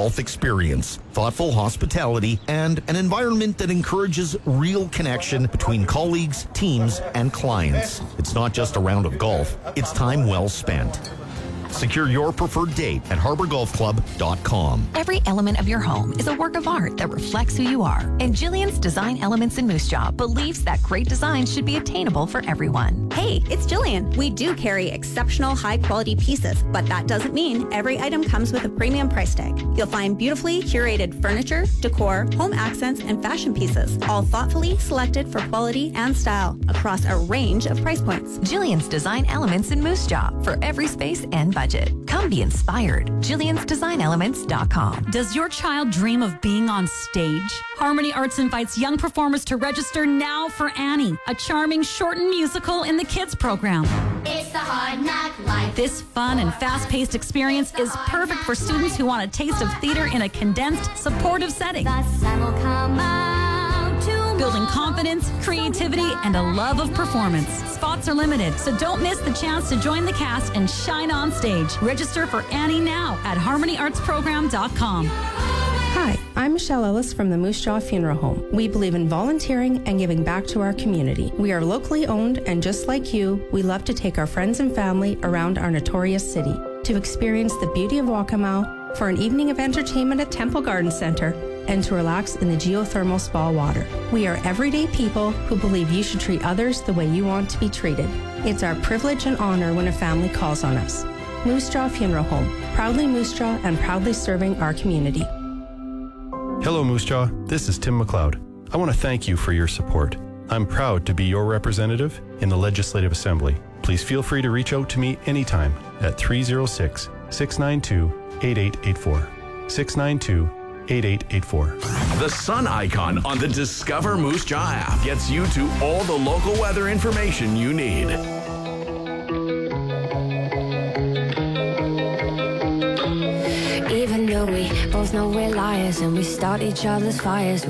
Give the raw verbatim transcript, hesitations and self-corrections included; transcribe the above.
golf experience, thoughtful hospitality, and an environment that encourages real connection between colleagues, teams, and clients. It's not just a round of golf, it's time well spent. Secure your preferred date at harbor golf club dot com. Every element of your home is a work of art that reflects who you are. And Jillian's Design Elements in Moose Jaw believes that great design should be attainable for everyone. Hey, it's Jillian. We do carry exceptional high-quality pieces, but that doesn't mean every item comes with a premium price tag. You'll find beautifully curated furniture, decor, home accents, and fashion pieces, all thoughtfully selected for quality and style across a range of price points. Jillian's Design Elements in Moose Jaw for every space and budget. Come be inspired. Jillian's Design Elements dot com. Does your child dream of being on stage? Harmony Arts invites young performers to register now for Annie, a charming shortened musical in the kids program. It's the Hard Knock Life. This fun and fast-paced experience is perfect for students who want a taste of theater in a condensed, supportive setting. The sun will come out tomorrow. Building confidence, creativity, and a love of performance. Spots are limited, so don't miss the chance to join the cast and shine on stage. Register for Annie now at harmony arts program dot com. Hi, I'm Michelle Ellis from the Moose Jaw Funeral Home. We believe in volunteering and giving back to our community. We are locally owned, and just like you, we love to take our friends and family around our notorious city to experience the beauty of Waccamaw, for an evening of entertainment at Temple Garden Center, and to relax in the geothermal spa water. We are everyday people who believe you should treat others the way you want to be treated. It's our privilege and honor when a family calls on us. Moose Jaw Funeral Home, proudly Moose Jaw and proudly serving our community. Hello, Moose Jaw. This is Tim McLeod. I want to thank you for your support. I'm proud to be your representative in the Legislative Assembly. Please feel free to reach out to me anytime at three oh six, six nine two, eight eight eight four. six nine two, eight eight eight four. The sun icon on the Discover Moose Jaw app gets you to all the local weather information you need. Even though we both know we're liars and we start each other's fires.